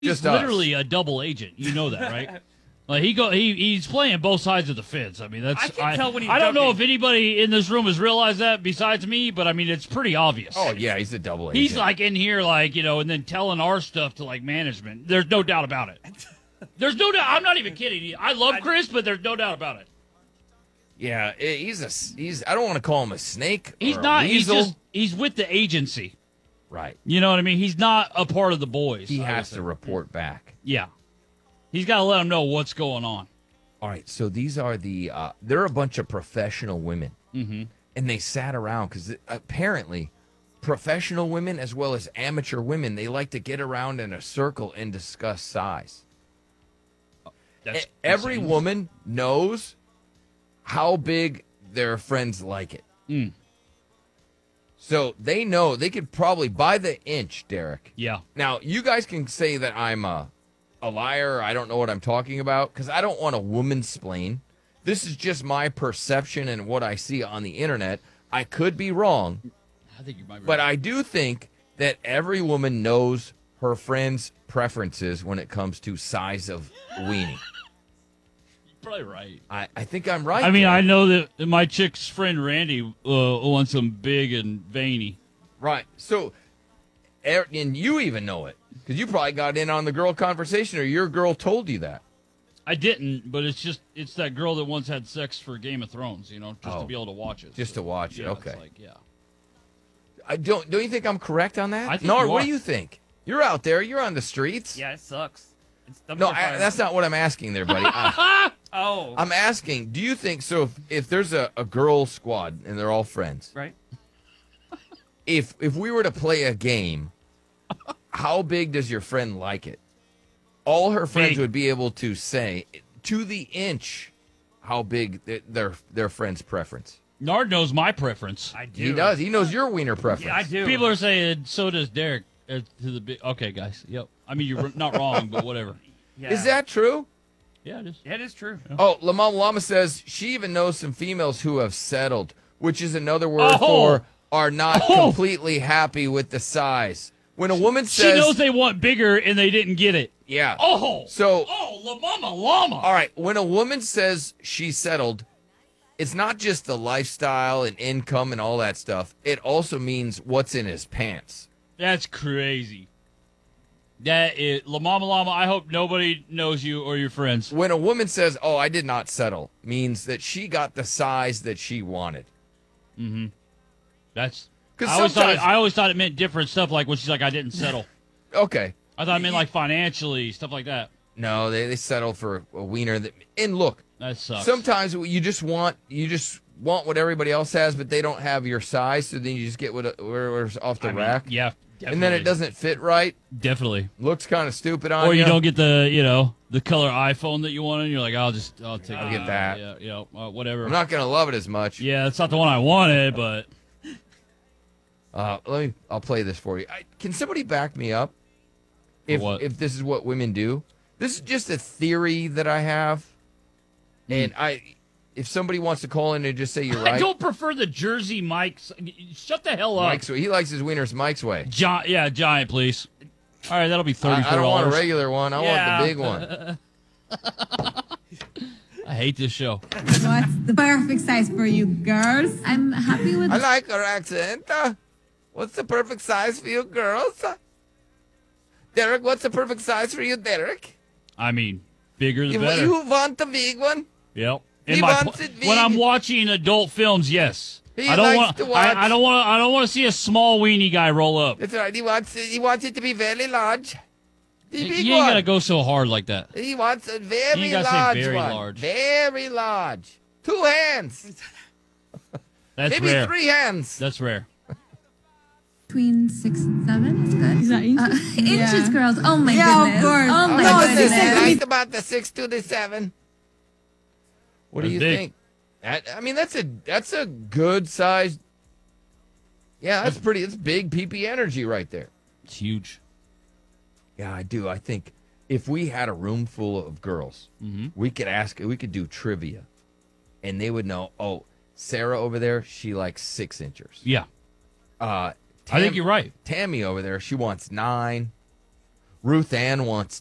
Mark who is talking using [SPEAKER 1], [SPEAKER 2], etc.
[SPEAKER 1] He's
[SPEAKER 2] Just
[SPEAKER 1] literally
[SPEAKER 2] us.
[SPEAKER 1] a double agent. You know that, right? Like he's playing both sides of the fence. I mean, that's
[SPEAKER 3] I can tell when he's
[SPEAKER 1] I don't know if
[SPEAKER 3] joking.
[SPEAKER 1] anybody in this room has realized that besides me, but I mean, it's pretty obvious.
[SPEAKER 2] Oh yeah, he's a double agent.
[SPEAKER 1] He's like in here, like, and then telling our stuff to like management. There's no doubt about it. There's no doubt. I'm not even kidding you. I love Chris, but there's no doubt about it.
[SPEAKER 2] yeah, he's. I don't want to call him a snake.
[SPEAKER 1] He's
[SPEAKER 2] or a
[SPEAKER 1] not.
[SPEAKER 2] weasel.
[SPEAKER 1] He's with the agency.
[SPEAKER 2] Right.
[SPEAKER 1] You know what I mean? He's not a part of the boys.
[SPEAKER 2] He
[SPEAKER 1] I
[SPEAKER 2] has
[SPEAKER 1] would
[SPEAKER 2] to
[SPEAKER 1] say.
[SPEAKER 2] report back.
[SPEAKER 1] Yeah, he's got to let them know what's going on.
[SPEAKER 2] All right, so these are they're a bunch of professional women.
[SPEAKER 1] Mm-hmm.
[SPEAKER 2] And they sat around because apparently professional women as well as amateur women, they like to get around in a circle and discuss size.
[SPEAKER 1] That's
[SPEAKER 2] Every
[SPEAKER 1] insane.
[SPEAKER 2] woman knows how big their friends like it.
[SPEAKER 1] Mm.
[SPEAKER 2] So they know they could probably by the inch, Derek.
[SPEAKER 1] Yeah.
[SPEAKER 2] Now, you guys can say that I'm a liar. I don't know what I'm talking about because I don't want to woman-splain. This is just my perception and what I see on the internet. I could be wrong,
[SPEAKER 1] I think you might be
[SPEAKER 2] but
[SPEAKER 1] right.
[SPEAKER 2] I do think that every woman knows her friend's preferences when it comes to size of weenie.
[SPEAKER 1] You're probably right.
[SPEAKER 2] I think I'm right.
[SPEAKER 1] I mean,
[SPEAKER 2] there.
[SPEAKER 1] I know that my chick's friend Randy wants them big and veiny.
[SPEAKER 2] Right. So, and you even know it because you probably got in on the girl conversation or your girl told you that.
[SPEAKER 1] I didn't, but it's that girl that once had sex for Game of Thrones, just
[SPEAKER 2] Oh.
[SPEAKER 1] to be able to watch it.
[SPEAKER 2] Just to watch it,
[SPEAKER 1] yeah,
[SPEAKER 2] okay.
[SPEAKER 1] It's like, yeah.
[SPEAKER 2] I don't you think I'm correct on that?
[SPEAKER 1] I think
[SPEAKER 2] Nard,
[SPEAKER 1] you
[SPEAKER 2] what
[SPEAKER 1] are.
[SPEAKER 2] do you think? You're out there. You're on the streets.
[SPEAKER 3] Yeah, it sucks.
[SPEAKER 2] No, that's not what I'm asking there, buddy.
[SPEAKER 3] Oh.
[SPEAKER 2] I'm asking, do you think so? If there's a girl squad and they're all friends,
[SPEAKER 3] right.
[SPEAKER 2] if we were to play a game, how big does your friend like it? All her friends
[SPEAKER 1] Big.
[SPEAKER 2] would be able to say to the inch how big their friend's preference.
[SPEAKER 1] Nard knows my preference.
[SPEAKER 3] I do.
[SPEAKER 2] He does. He knows your wiener preference.
[SPEAKER 3] Yeah, I do.
[SPEAKER 1] People are saying so does Derek to the big. Okay, guys. Yep. I mean, you're not wrong, but whatever.
[SPEAKER 3] Yeah.
[SPEAKER 2] Is that true?
[SPEAKER 1] Yeah, it is.
[SPEAKER 3] Yeah, it is true.
[SPEAKER 2] Oh, Lamama Lama says she even knows some females who have settled, which is another word
[SPEAKER 1] Oh.
[SPEAKER 2] for are not
[SPEAKER 1] Oh.
[SPEAKER 2] completely happy with the size. When a woman
[SPEAKER 1] She
[SPEAKER 2] says,
[SPEAKER 1] knows they want bigger and they didn't get it.
[SPEAKER 2] yeah.
[SPEAKER 1] Oh.
[SPEAKER 2] So,
[SPEAKER 1] Oh, La Mama Llama.
[SPEAKER 2] all right, when a woman says she settled, it's not just the lifestyle and income and all that stuff. It also means what's in his pants.
[SPEAKER 1] That's crazy. That is La Mama Llama. I hope nobody knows you or your friends.
[SPEAKER 2] When a woman says, "Oh, I did not settle," means that she got the size that she wanted.
[SPEAKER 1] That's.
[SPEAKER 2] 'Cause
[SPEAKER 1] I always thought it meant different stuff. Like when she's like, I didn't settle.
[SPEAKER 2] Okay.
[SPEAKER 1] I thought it meant like financially stuff like that.
[SPEAKER 2] No, they settle for a wiener. And look,
[SPEAKER 1] That sucks.
[SPEAKER 2] sometimes you just want what everybody else has, but they don't have your size, so then you just get whatever's off the rack.
[SPEAKER 1] Yeah.
[SPEAKER 2] And then it doesn't fit right.
[SPEAKER 1] Definitely.
[SPEAKER 2] Looks kind of stupid on
[SPEAKER 1] Or you
[SPEAKER 2] you.
[SPEAKER 1] don't get the color iPhone that you wanted. And you're like, I'll take.
[SPEAKER 2] I'll get that.
[SPEAKER 1] Yeah. Whatever.
[SPEAKER 2] I'm not gonna love it as much.
[SPEAKER 1] Yeah, that's not the one I wanted, but
[SPEAKER 2] I'll play this for you. Can somebody back me up?
[SPEAKER 1] what?
[SPEAKER 2] If this is what women do, this is just a theory that I have, and if somebody wants to call in and just say you're right,
[SPEAKER 1] I don't prefer the Jersey Mike's. Shut the hell up.
[SPEAKER 2] Mike's way. He likes his wieners Mike's way.
[SPEAKER 1] Giant, please. All right, that'll be $34.
[SPEAKER 2] I don't want a regular one. I
[SPEAKER 3] Yeah.
[SPEAKER 2] want the big one.
[SPEAKER 1] I hate this show.
[SPEAKER 4] What's the perfect size for you girls?
[SPEAKER 5] I'm happy with
[SPEAKER 2] I like her accent. What's the perfect size for you girls? Derek, what's the perfect size for you, Derek?
[SPEAKER 1] I mean, bigger the
[SPEAKER 2] You,
[SPEAKER 1] better.
[SPEAKER 2] you want the big one?
[SPEAKER 1] Yep.
[SPEAKER 2] He
[SPEAKER 1] In
[SPEAKER 2] wants it
[SPEAKER 1] when I'm
[SPEAKER 2] big.
[SPEAKER 1] watching adult films, yes.
[SPEAKER 2] He
[SPEAKER 1] I don't
[SPEAKER 2] likes
[SPEAKER 1] want.
[SPEAKER 2] to watch.
[SPEAKER 1] I don't want. I don't want to see a small weenie guy roll up.
[SPEAKER 2] That's right. He wants it to be very large. The
[SPEAKER 1] You
[SPEAKER 2] big
[SPEAKER 1] ain't
[SPEAKER 2] one.
[SPEAKER 1] gotta go so hard like that.
[SPEAKER 2] He wants a
[SPEAKER 1] You
[SPEAKER 2] very
[SPEAKER 1] ain't gotta say
[SPEAKER 2] large
[SPEAKER 1] very
[SPEAKER 2] one.
[SPEAKER 1] large.
[SPEAKER 2] Very large. 2 hands.
[SPEAKER 1] That's
[SPEAKER 2] Maybe
[SPEAKER 1] rare.
[SPEAKER 2] 3 hands.
[SPEAKER 1] That's rare.
[SPEAKER 5] between 6 and 7 is good.
[SPEAKER 4] Is that inches?
[SPEAKER 5] Inches, girls. Oh my
[SPEAKER 4] Yeah, of
[SPEAKER 5] goodness.
[SPEAKER 4] course.
[SPEAKER 5] Oh my
[SPEAKER 4] No,
[SPEAKER 2] About
[SPEAKER 4] it's
[SPEAKER 2] the
[SPEAKER 4] just
[SPEAKER 5] goodness.
[SPEAKER 2] six, about the 6 to the 7. What do
[SPEAKER 1] That's
[SPEAKER 2] you
[SPEAKER 1] big.
[SPEAKER 2] think? That's a good size. Yeah, that's pretty. It's big PP energy right there.
[SPEAKER 1] It's huge.
[SPEAKER 2] Yeah, I do. I think if we had a room full of girls, we could do trivia, and they would know. Oh, Sarah over there, she likes 6 inchers.
[SPEAKER 1] Yeah. I think you're right.
[SPEAKER 2] Tammy over there, she wants 9. Ruth Ann wants